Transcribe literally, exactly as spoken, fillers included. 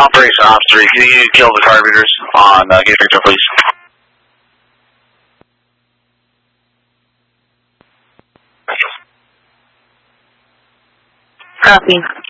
Operation Ops three, can you kill the carburetors on uh, Gate Victor, please? Copy.